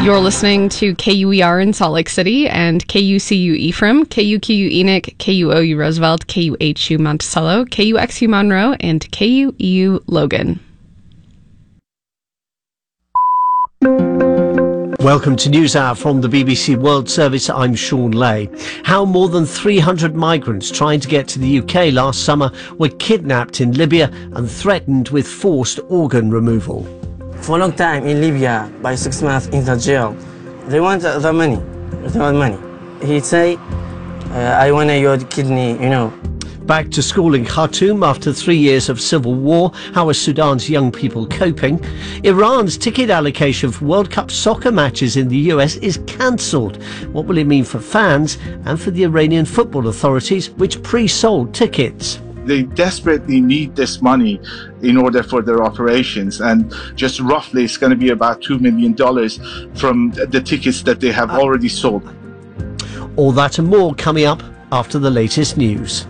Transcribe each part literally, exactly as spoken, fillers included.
You're listening to K U E R in Salt Lake City and K U C U Ephraim, K U Q U Enoch, K U O U Roosevelt, K U H U Monticello, K U X U Monroe, and K U E U Logan. Welcome to NewsHour from the B B C World Service. I'm Sean Lay. How more than three hundred migrants trying to get to the U K last summer were kidnapped in Libya and threatened with forced organ removal. For a long time in Libya, by six months in the jail, they want uh, the money. They want money. He say, uh, I want your kidney, you know. Back to school in Khartoum after three years of civil war. How are Sudan's young people coping? Iran's ticket allocation for World Cup soccer matches in the U S is cancelled. What will it mean for fans and for the Iranian football authorities, which pre-sold tickets? They desperately need this money in order for their operations, and just roughly it's going to be about two million dollars from the tickets that they have already sold. All that and more coming up after the latest news.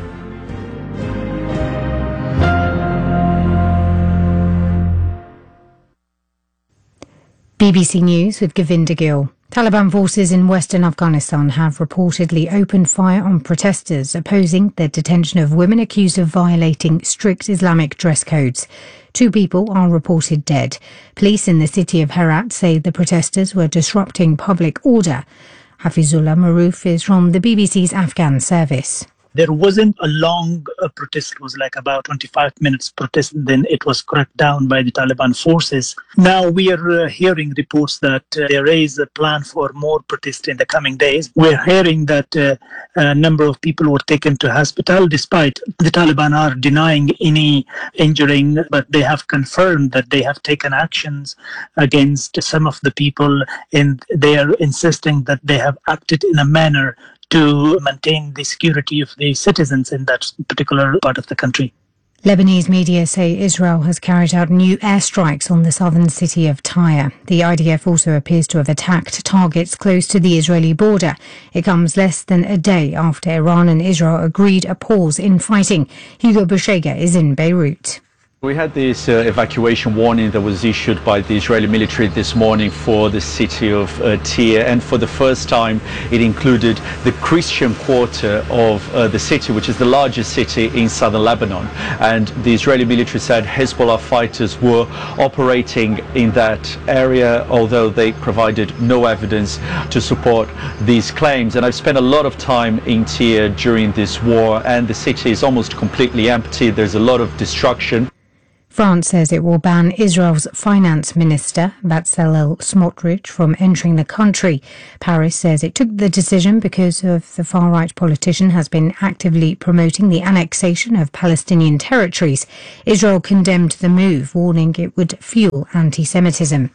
B B C News with Govinda Gill. Taliban forces in western Afghanistan have reportedly opened fire on protesters opposing the detention of women accused of violating strict Islamic dress codes. Two people are reported dead. Police in the city of Herat say the protesters were disrupting public order. Hafizullah Maroof is from the B B C's Afghan service. There wasn't a long uh, protest. It was like about twenty-five minutes protest. Then it was cracked down by the Taliban forces. Now we are uh, hearing reports that uh, there is a plan for more protests in the coming days. We're hearing that uh, a number of people were taken to hospital, despite the Taliban are denying any injuring, but they have confirmed that they have taken actions against some of the people, and they are insisting that they have acted in a manner to maintain the security of the citizens in that particular part of the country. Lebanese media say Israel has carried out new airstrikes on the southern city of Tyre. The I D F also appears to have attacked targets close to the Israeli border. It comes less than a day after Iran and Israel agreed a pause in fighting. Hugo Bushega is in Beirut. We had this uh, evacuation warning that was issued by the Israeli military this morning for the city of uh, Tyre, and for the first time it included the Christian quarter of uh, the city, which is the largest city in southern Lebanon. And the Israeli military said Hezbollah fighters were operating in that area, although they provided no evidence to support these claims. And I've spent a lot of time in Tyre during this war, and the city is almost completely empty. There's a lot of destruction. France says it will ban Israel's finance minister, Bezalel Smotrich, from entering the country. Paris says it took the decision because of the far-right politician has been actively promoting the annexation of Palestinian territories. Israel condemned the move, warning it would fuel anti-Semitism.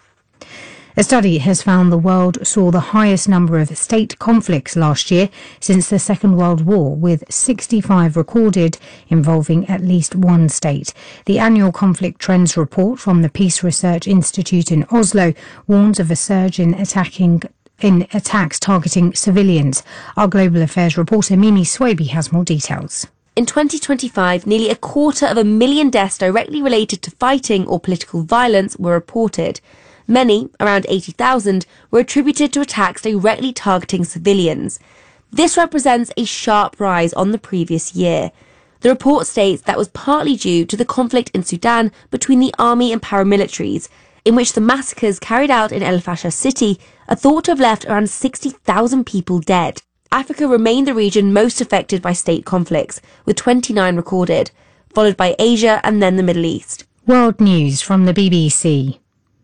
A study has found the world saw the highest number of state conflicts last year since the Second World War, with sixty-five recorded involving at least one state. The annual Conflict Trends report from the Peace Research Institute in Oslo warns of a surge in attacking in attacks targeting civilians. Our Global Affairs reporter Mimi Swaby has more details. In twenty twenty-five, nearly a quarter of a million deaths directly related to fighting or political violence were reported. Many, around eighty thousand, were attributed to attacks directly targeting civilians. This represents a sharp rise on the previous year. The report states that was partly due to the conflict in Sudan between the army and paramilitaries, in which the massacres carried out in El Fasher city are thought to have left around sixty thousand people dead. Africa remained the region most affected by state conflicts, with twenty-nine recorded, followed by Asia and then the Middle East. World News from the B B C.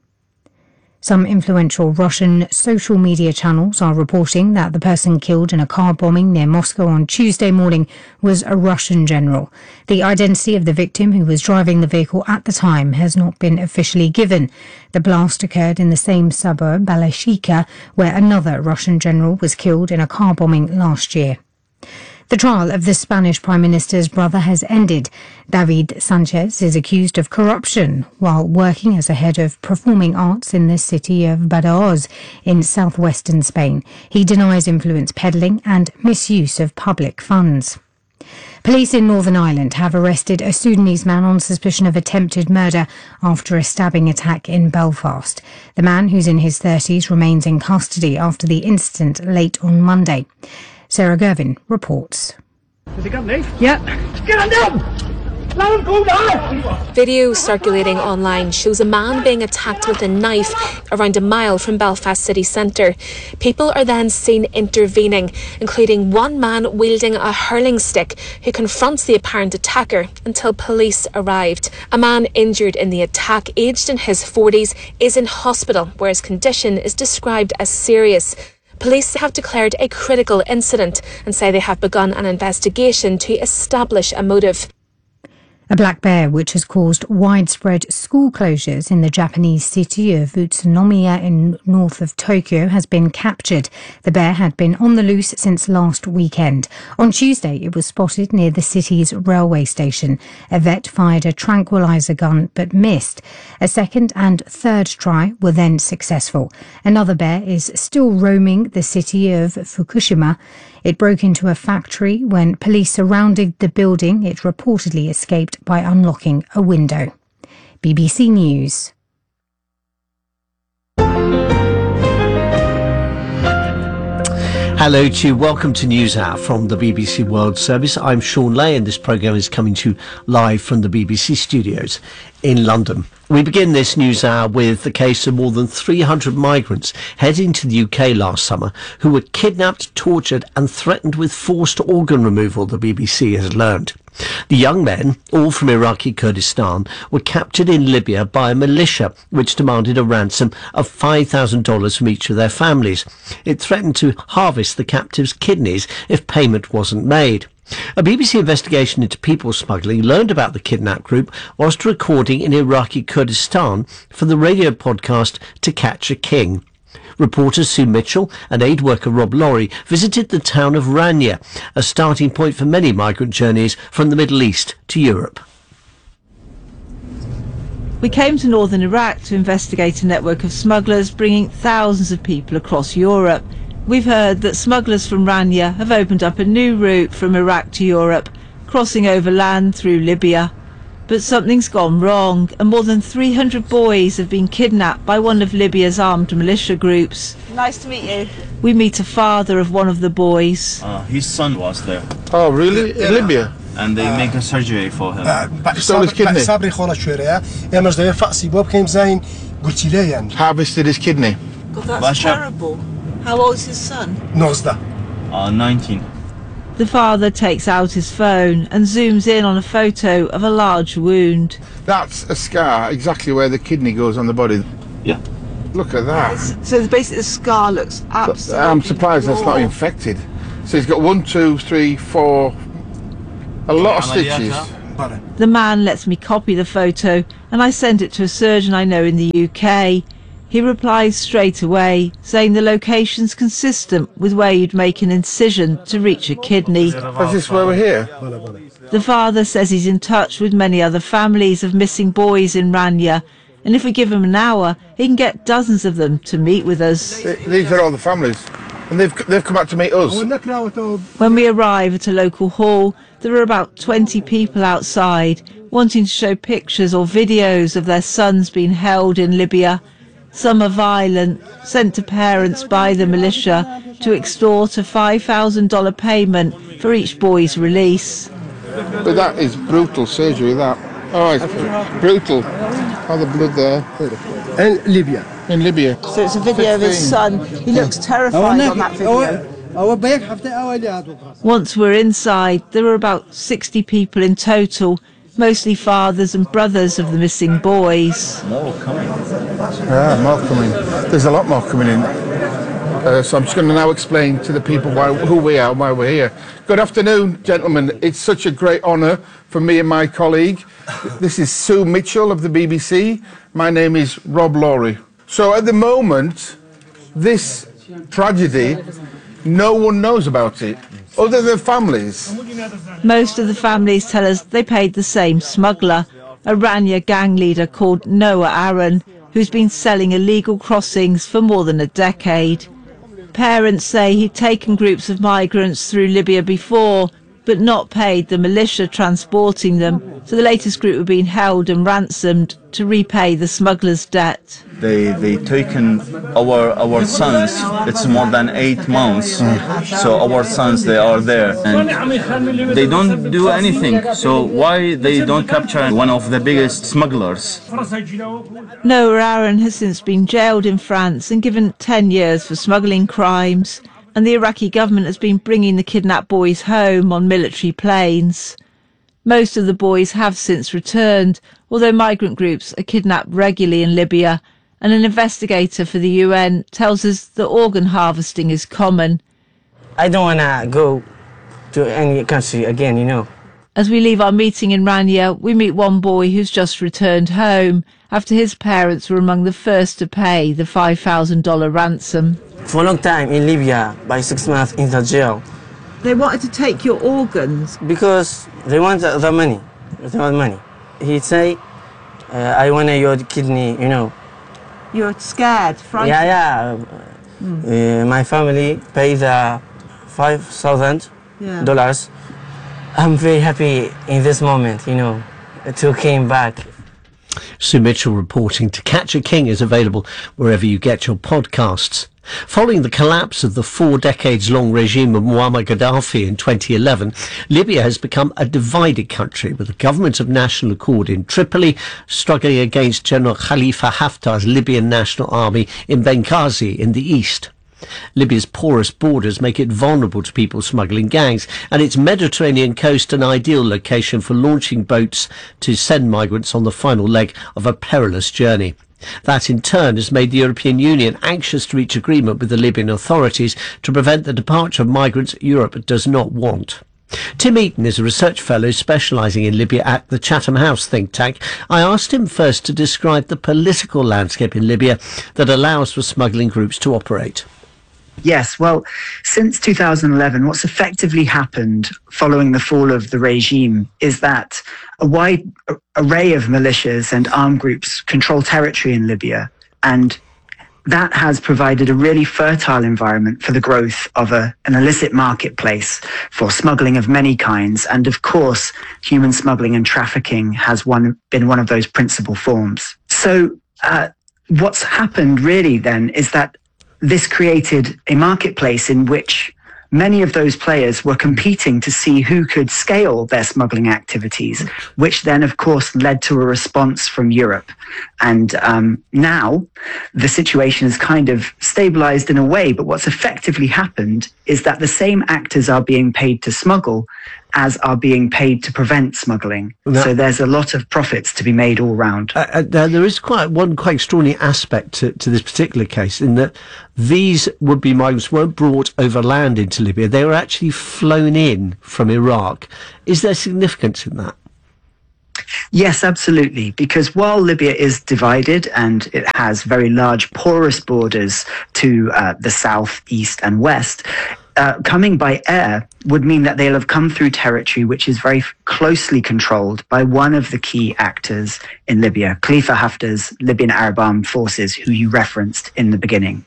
Some influential Russian social media channels are reporting that the person killed in a car bombing near Moscow on Tuesday morning was a Russian general. The identity of the victim, who was driving the vehicle at the time, has not been officially given. The blast occurred in the same suburb, Balashikha, where another Russian general was killed in a car bombing last year. The trial of the Spanish Prime Minister's brother has ended. David Sanchez is accused of corruption while working as a head of performing arts in the city of Badajoz in southwestern Spain. He denies influence peddling and misuse of public funds. Police in Northern Ireland have arrested a Sudanese man on suspicion of attempted murder after a stabbing attack in Belfast. The man, who's in his thirties, remains in custody after the incident late on Monday. Sarah Gervin reports. Has he got a knife? Yeah. Get on down! Let him go down! Video circulating online shows a man being attacked with a knife around a mile from Belfast city centre. People are then seen intervening, including one man wielding a hurling stick who confronts the apparent attacker until police arrived. A man injured in the attack, aged in his forties, is in hospital where his condition is described as serious. Police have declared a critical incident and say they have begun an investigation to establish a motive. A black bear, which has caused widespread school closures in the Japanese city of Utsunomiya in north of Tokyo, has been captured. The bear had been on the loose since last weekend. On Tuesday, it was spotted near the city's railway station. A vet fired a tranquilizer gun but missed. A second and third try were then successful. Another bear is still roaming the city of Fukushima. It broke into a factory when police surrounded the building. It reportedly escaped by unlocking a window. B B C News. Hello to you. Welcome to News Hour from the B B C World Service. I'm Sean Lay and this programme is coming to you live from the B B C studios in London. We begin this news hour with the case of more than three hundred migrants heading to the U K last summer who were kidnapped, tortured and threatened with forced organ removal, the B B C has learned. The young men, all from Iraqi Kurdistan, were captured in Libya by a militia which demanded a ransom of five thousand dollars from each of their families. It threatened to harvest the captives' kidneys if payment wasn't made. A B B C investigation into people smuggling learned about the kidnap group whilst recording in Iraqi Kurdistan for the radio podcast To Catch a King. Reporter Sue Mitchell and aid worker Rob Laurie visited the town of Rania, a starting point for many migrant journeys from the Middle East to Europe. We came to northern Iraq to investigate a network of smugglers bringing thousands of people across Europe. We've heard that smugglers from Rania have opened up a new route from Iraq to Europe, crossing over land through Libya. But something's gone wrong, and more than three hundred boys have been kidnapped by one of Libya's armed militia groups. Nice to meet you. We meet a father of one of the boys. Uh, his son was there. Oh, really? In Libya? And they uh, make a surgery for him. Stole his kidney? Harvested his kidney. God, that's terrible. How old is his son? Uh, nineteen. The father takes out his phone and zooms in on a photo of a large wound. That's a scar, exactly where the kidney goes on the body. Yeah. Look at that. So basically the scar looks absolutely I'm surprised raw. That's not infected. So he's got one, two, three, four, a lot of stitches. The man lets me copy the photo and I send it to a surgeon I know in the U K. He replies straight away, saying the location's consistent with where you'd make an incision to reach a kidney. Is this where we're here? The father says he's in touch with many other families of missing boys in Rania, and if we give him an hour, he can get dozens of them to meet with us. These are all the families, and they've, they've come out to meet us. When we arrive at a local hall, there are about twenty people outside, wanting to show pictures or videos of their sons being held in Libya. Some are violent, sent to parents by the militia to extort a five thousand dollars payment for each boy's release. But that is brutal surgery, that. Oh, it's brutal. Oh, the blood there. In Libya. In Libya. So it's a video of his son. He looks terrified on that video. Once we're inside, there are about sixty people in total, mostly fathers and brothers of the missing boys. More coming. Yeah, more coming. There's a lot more coming in. Uh, so I'm just going to now explain to the people why, who we are and why we're here. Good afternoon, gentlemen. It's such a great honour for me and my colleague. This is Sue Mitchell of the B B C. My name is Rob Laurie. So at the moment, this tragedy, no one knows about it, other than families. Most of the families tell us they paid the same smuggler, a Rania gang leader called Noah Aaron, who's been selling illegal crossings for more than a decade. Parents say he'd taken groups of migrants through Libya before, but not paid the militia transporting them, so the latest group were being held and ransomed to repay the smugglers' debt. They they taken our our sons. It's more than eight months. So our sons, they are there and they don't do anything. So why they don't capture one of the biggest smugglers? Noah Aaron has since been jailed in France and given ten years for smuggling crimes, and the Iraqi government has been bringing the kidnapped boys home on military planes. Most of the boys have since returned, although migrant groups are kidnapped regularly in Libya, and an investigator for the U N tells us that organ harvesting is common. I don't want to go to any country again, you know. As we leave our meeting in Rania, we meet one boy who's just returned home after his parents were among the first to pay the five thousand dollars ransom. For a long time in Libya, by six months in the jail. They wanted to take your organs? Because they want the, the money. They want money. He say, uh, I want your kidney, you know. You're scared, frightened? Yeah, yeah. Mm. Uh, my family paid the five thousand dollars. Yeah. I'm very happy in this moment, you know, to came back. Sue Mitchell reporting. To Catch a King is available wherever you get your podcasts. Following the collapse of the four decades-long regime of Muammar Gaddafi in twenty eleven, Libya has become a divided country with a government of national accord in Tripoli struggling against General Khalifa Haftar's Libyan National Army in Benghazi in the east. Libya's porous borders make it vulnerable to people smuggling gangs, and its Mediterranean coast an ideal location for launching boats to send migrants on the final leg of a perilous journey. That in turn has made the European Union anxious to reach agreement with the Libyan authorities to prevent the departure of migrants Europe does not want. Tim Eaton is a research fellow specialising in Libya at the Chatham House think tank. I asked him first to describe the political landscape in Libya that allows for smuggling groups to operate. Yes, well, since two thousand eleven, what's effectively happened following the fall of the regime is that a wide array of militias and armed groups control territory in Libya, and that has provided a really fertile environment for the growth of a, an illicit marketplace for smuggling of many kinds. And of course, human smuggling and trafficking has one, been one of those principal forms. So uh, what's happened really then is that this created a marketplace in which many of those players were competing to see who could scale their smuggling activities, which then, of course, led to a response from Europe. And um, now the situation is kind of stabilized in a way, but what's effectively happened is that the same actors are being paid to smuggle as are being paid to prevent smuggling. Now, so there's a lot of profits to be made all round. Uh, uh, there is quite one quite extraordinary aspect to, to this particular case, in that these would-be migrants weren't brought over land into Libya. They were actually flown in from Iraq. Is there significance in that? Yes, absolutely. Because while Libya is divided and it has very large porous borders to uh, the south, east and west, Uh, coming by air would mean that they'll have come through territory which is very f- closely controlled by one of the key actors in Libya, Khalifa Haftar's Libyan Arab Armed Forces, who you referenced in the beginning.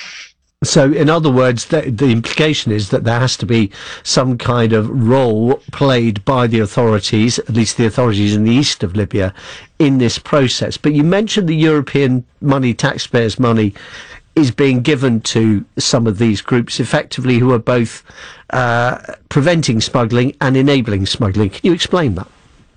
So, in other words, the, the implication is that there has to be some kind of role played by the authorities, at least the authorities in the east of Libya, in this process. But you mentioned the European money, taxpayers' money, is being given to some of these groups effectively who are both uh, preventing smuggling and enabling smuggling. Can you explain that?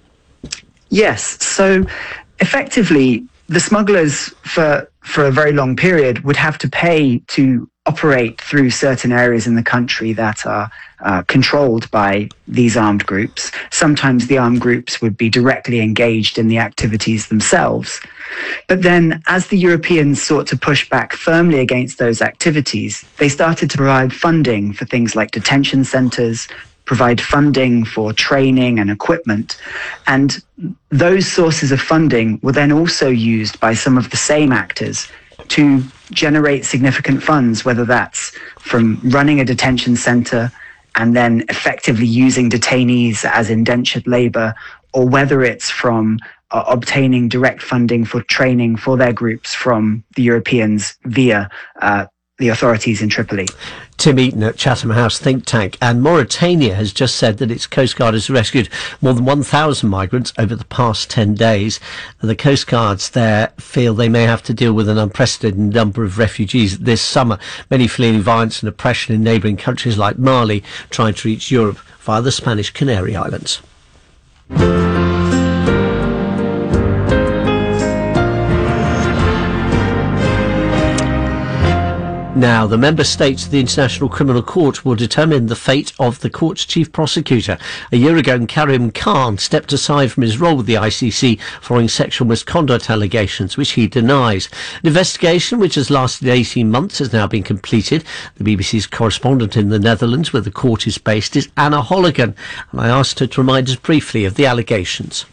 Yes. So effectively, the smugglers for, for a very long period would have to pay to operate through certain areas in the country that are uh, controlled by these armed groups. Sometimes the armed groups would be directly engaged in the activities themselves. But then, as the Europeans sought to push back firmly against those activities, they started to provide funding for things like detention centres, provide funding for training and equipment. And those sources of funding were then also used by some of the same actors to generate significant funds, whether that's from running a detention centre and then effectively using detainees as indentured labour, or whether it's from uh, obtaining direct funding for training for their groups from the Europeans via uh, the authorities in Tripoli. Tim Eaton at Chatham House think tank. And Mauritania has just said that its Coast Guard has rescued more than one thousand migrants over the past ten days. And the Coast Guards there feel they may have to deal with an unprecedented number of refugees this summer, many fleeing violence and oppression in neighbouring countries like Mali, trying to reach Europe via the Spanish Canary Islands. Now, the member states of the International Criminal Court will determine the fate of the court's chief prosecutor. A year ago, Karim Khan stepped aside from his role with the I C C following sexual misconduct allegations, which he denies. An investigation, which has lasted eighteen months, has now been completed. The B B C's correspondent in the Netherlands, where the court is based, is Anna Holligan, and I asked her to remind us briefly of the allegations.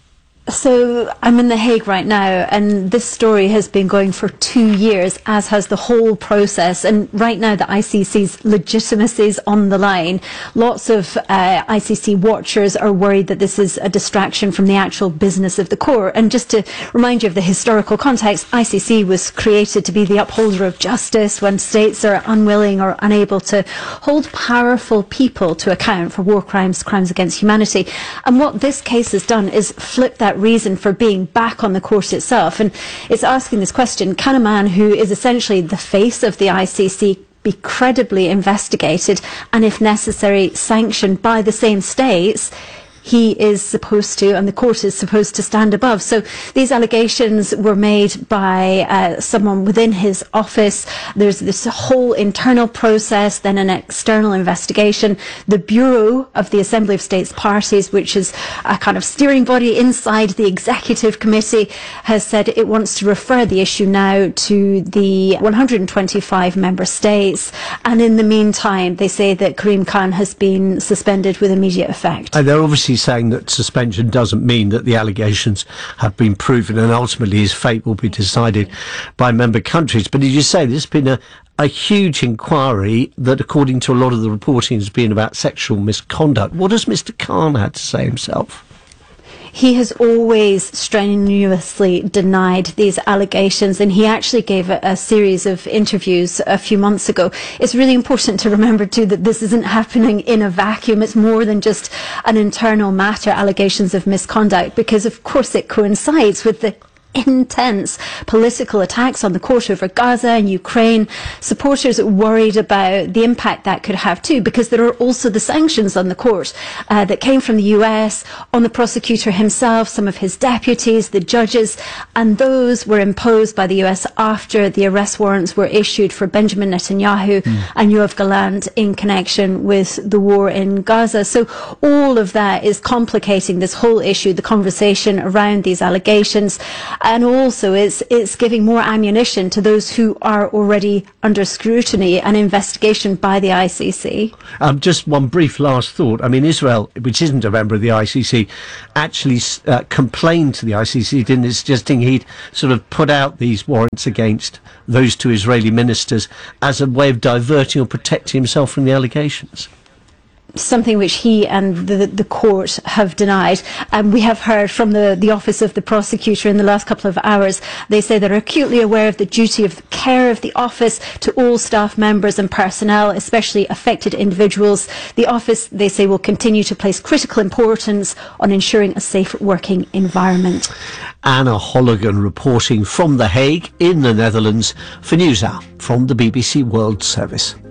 So I'm in The Hague right now, and this story has been going for two years, as has the whole process. And right now the I C C's legitimacy is on the line. Lots of uh, I C C watchers are worried that this is a distraction from the actual business of the court. And just to remind you of the historical context, I C C was created to be the upholder of justice when states are unwilling or unable to hold powerful people to account for war crimes, crimes against humanity. And what this case has done is flip that reason for being back on the court itself, and it's asking this question: can a man who is essentially the face of the I C C be credibly investigated and, if necessary, sanctioned by the same states he is supposed to, and the court is supposed to stand above? So these allegations were made by uh, someone within his office. There's this whole internal process, then an external investigation. The Bureau of the Assembly of States Parties, which is a kind of steering body inside the executive committee, has said it wants to refer the issue now to the one hundred twenty-five member states. And in the meantime, they say that Karim Khan has been suspended with immediate effect. And they're obviously saying that suspension doesn't mean that the allegations have been proven and ultimately his fate will be decided by member countries. But as you say, there's been a, a huge inquiry that, according to a lot of the reporting, has been about sexual misconduct. What has Mister Khan had to say himself? He has always strenuously denied these allegations, and he actually gave a, a series of interviews a few months ago. It's really important to remember too that this isn't happening in a vacuum. It's more than just an internal matter, allegations of misconduct, because of course it coincides with the intense political attacks on the court over Gaza and Ukraine. Supporters worried about the impact that could have too, because there are also the sanctions on the court uh, that came from the U S on the prosecutor himself, some of his deputies, the judges, and those were imposed by the U S after the arrest warrants were issued for Benjamin Netanyahu mm. and Yoav Gallant in connection with the war in Gaza. So all of that is complicating this whole issue, the conversation around these allegations. And also it's, it's giving more ammunition to those who are already under scrutiny and investigation by the I C C. Um, just one brief last thought. I mean, Israel, which isn't a member of the I C C, actually uh, complained to the I C C, didn't it, suggesting he'd sort of put out these warrants against those two Israeli ministers as a way of diverting or protecting himself from the allegations. Something which he and the, the court have denied. And we have heard from the, the office of the prosecutor in the last couple of hours. They say they're acutely aware of the duty of care of the office to all staff members and personnel, especially affected individuals. The office, they say, will continue to place critical importance on ensuring a safe working environment. Anna Holligan reporting from The Hague in the Netherlands for NewsHour from the B B C World Service.